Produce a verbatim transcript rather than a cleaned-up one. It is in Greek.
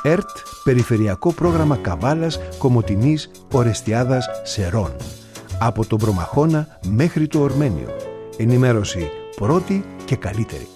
ΕΡΤ, Περιφερειακό Πρόγραμμα Καβάλας, Κομοτηνής, Ορεστιάδας, Σερών. Από τον Προμαχώνα μέχρι το Ορμένιο. Ενημέρωση πρώτη και καλύτερη.